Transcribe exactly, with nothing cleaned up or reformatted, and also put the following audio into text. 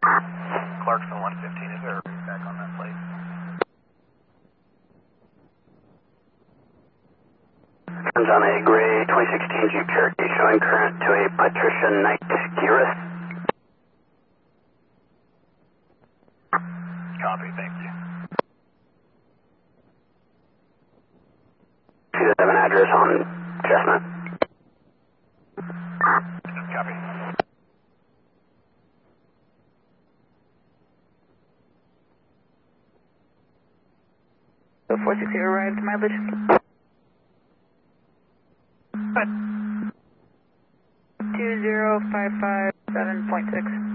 Clarkson one fifteen, is there a back on that plate? Turns on a gray twenty sixteen Jeep Cherokee showing current to a Patricia Knight Gearus. Copy, thank you. She does have an address on Chestnut. Copy. So four sixty arrived, mileage. Two zero five five seven point six.